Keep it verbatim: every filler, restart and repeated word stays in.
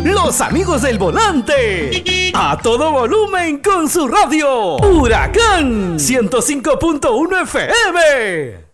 Los amigos del volante. A todo volumen con su radio. Huracán ciento cinco punto uno F M.